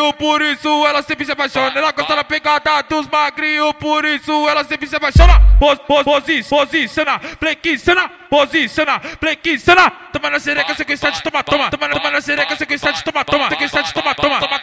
magrinhos, por isso ela sempre se apaixona. Ela gosta da pegada dos magrinhos, por isso ela sempre se apaixona. Posiciona, flexiciona, posiciona, flexiciona. Toma na sereca, sequência de toma. Toma na sereca, sequência de toma. Sequência de toma.